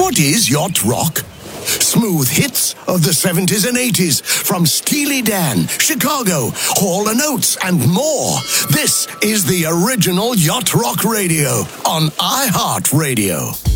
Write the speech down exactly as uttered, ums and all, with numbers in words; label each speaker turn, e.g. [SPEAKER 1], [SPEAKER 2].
[SPEAKER 1] What is yacht rock? Smooth hits of the seventies and eighties from Steely Dan, Chicago, Hall and Oates, and more. This is the original Yacht Rock Radio on iHeartRadio.